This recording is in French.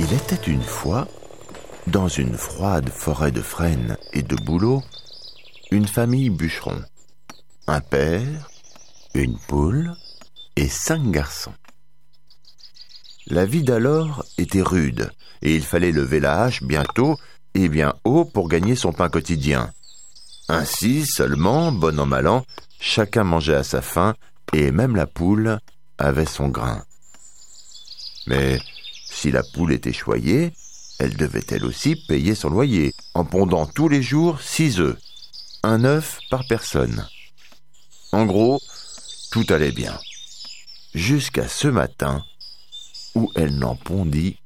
Il était une fois, dans une froide forêt de frênes et de bouleaux, une famille bûcheron. Un père, une poule et 5 garçons. La vie d'alors était rude et il fallait lever la hache bien tôt et bien haut pour gagner son pain quotidien. Ainsi seulement, bon an mal an, chacun mangeait à sa faim et même la poule avait son grain. Mais si la poule était choyée, elle devait elle aussi payer son loyer en pondant tous les jours 6 œufs, un œuf par personne. En gros, tout allait bien. Jusqu'à ce matin où elle n'en pondit